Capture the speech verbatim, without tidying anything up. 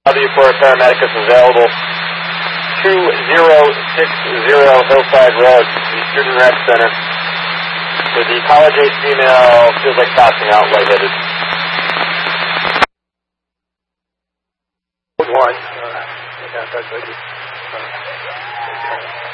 W for a paramedic is available. two zero six zero Hillside Road, the Student Rec Center. So the college-age female feels like passing out, lightheaded. One. Uh, yeah, that's